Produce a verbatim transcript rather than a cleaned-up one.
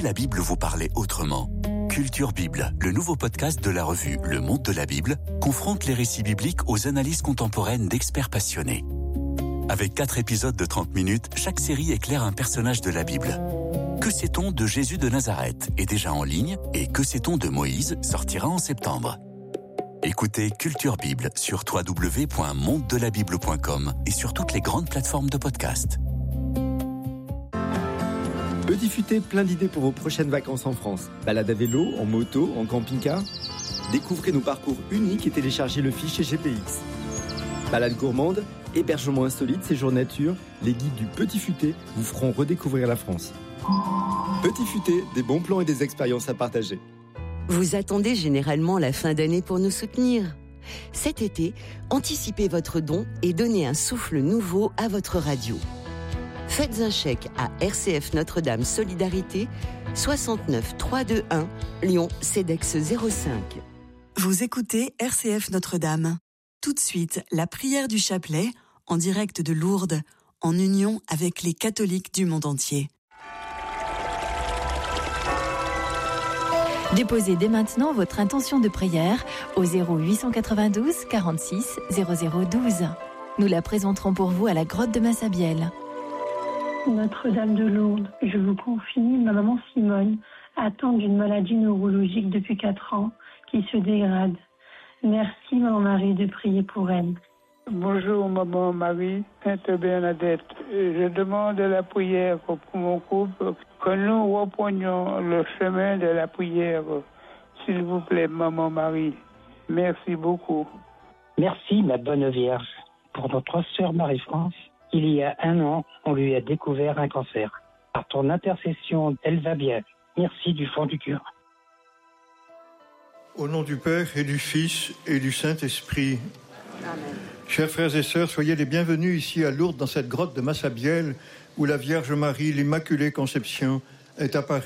si la Bible vous parlait autrement ? Culture Bible, le nouveau podcast de la revue Le Monde de la Bible, confronte les récits bibliques aux analyses contemporaines d'experts passionnés. Avec quatre épisodes de trente minutes, chaque série éclaire un personnage de la Bible. Que sait-on de Jésus de Nazareth est déjà en ligne et Que sait-on de Moïse sortira en septembre. Écoutez Culture Bible sur w w w point monde de la bible point com et sur toutes les grandes plateformes de podcast. Petit Futé, plein d'idées pour vos prochaines vacances en France. Balade à vélo, en moto, en camping-car. Découvrez nos parcours uniques et téléchargez le fichier G P X. Balade gourmande, hébergement insolite, séjour nature, les guides du Petit Futé vous feront redécouvrir la France. Petit Futé, des bons plans et des expériences à partager. Vous attendez généralement la fin d'année pour nous soutenir. Cet été, anticipez votre don et donnez un souffle nouveau à votre radio. Faites un chèque à R C F Notre-Dame Solidarité, soixante-neuf trois cent vingt-et-un, Lyon, CEDEX zéro cinq. Vous écoutez R C F Notre-Dame. Tout de suite, la prière du chapelet, en direct de Lourdes, en union avec les catholiques du monde entier. Déposez dès maintenant votre intention de prière au zéro huit cent quatre-vingt-douze quarante-six zéro zéro douze. Nous la présenterons pour vous à la grotte de Massabielle. Notre-Dame de Lourdes, je vous confie ma maman Simone, atteinte d'une maladie neurologique depuis quatre ans, qui se dégrade. Merci, Maman Marie, de prier pour elle. Bonjour, Maman Marie, Sainte Bernadette. Je demande la prière pour mon couple, que nous reprenions le chemin de la prière. S'il vous plaît, Maman Marie. Merci beaucoup. Merci, ma bonne Vierge. Pour notre sœur Marie-France, il y a un an, on lui a découvert un cancer. Par ton intercession, elle va bien. Merci du fond du cœur. Au nom du Père et du Fils et du Saint-Esprit. Amen. Chers frères et sœurs, soyez les bienvenus ici à Lourdes, dans cette grotte de Massabielle, où la Vierge Marie, l'Immaculée Conception, est apparue